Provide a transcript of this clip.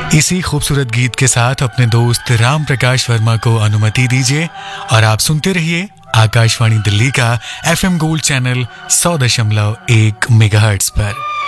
इसी खूबसूरत गीत के साथ अपने दोस्त राम प्रकाश वर्मा को अनुमति दीजिए और आप सुनते रहिए आकाशवाणी दिल्ली का FM गोल्ड चैनल 100.1 मेगाहर्ट्ज पर।